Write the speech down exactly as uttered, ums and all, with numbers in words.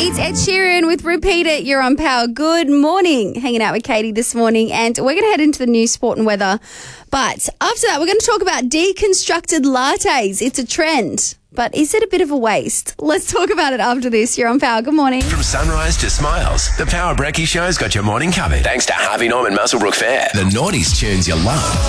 It's Ed Sheeran with Repeat It. You're on Power. Good morning. Hanging out with Katie this morning, and we're going to head into the news, sport and weather. But after that, we're going to talk about deconstructed lattes. It's a trend, but is it a bit of a waste? Let's talk about it after this. You're on Power. Good morning. From sunrise to smiles, the Power Brekkie Show's got your morning covered. Thanks to Harvey Norman Muswellbrook Fair. The noughties tunes you love.